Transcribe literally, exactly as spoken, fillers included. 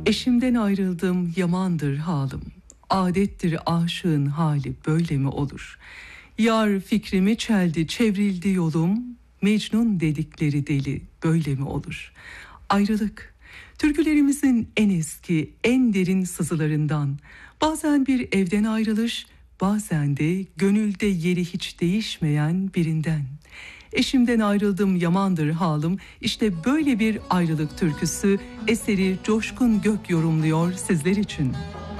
Eşimden ayrıldım, yamandır halim. Adettir aşığın hali, böyle mi olur? Yar fikrimi çeldi, çevrildi yolum. Mecnun dedikleri deli, böyle mi olur? Ayrılık, türkülerimizin en eski, en derin sızılarından. Bazen bir evden ayrılış, bazen de gönülde yeri hiç değişmeyen birinden. Eşimden ayrıldım, yamandır halim. İşte böyle bir ayrılık türküsü, eseri Coşkun Gök yorumluyor sizler için.